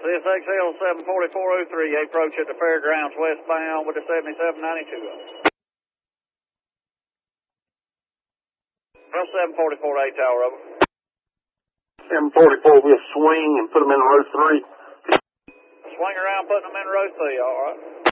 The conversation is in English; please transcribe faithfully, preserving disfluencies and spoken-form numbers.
C S X L seven forty-four oh three, approach at the fairgrounds westbound with the seventy-seven ninety-two. Well, seven forty-four A tower, over. seven forty-four, we'll swing and put them in row three. Swing around, putting them in row three, all right.